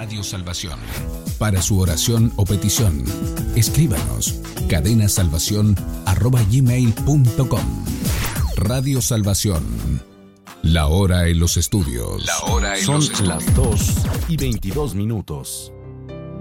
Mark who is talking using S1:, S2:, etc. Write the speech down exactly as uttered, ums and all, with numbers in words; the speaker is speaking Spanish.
S1: Radio Salvación. Para su oración o petición, escríbanos cadenasalvación arroba gmail punto com. Radio Salvación. La hora en los estudios.
S2: La hora en Son los estudios. Las dos y veintidós minutos.